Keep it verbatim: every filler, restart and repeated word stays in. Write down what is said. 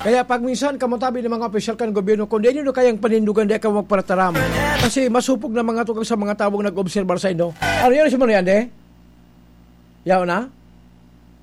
Kaya pag minsan kamutabi ng mga opisyal kan gobyerno, kung di nyo kayang panindugan, di ka magparataram. Kasi masupog na mga tukang sa mga tawag nag-observar sa inyo. Ano yun si Mariande? Yaw na?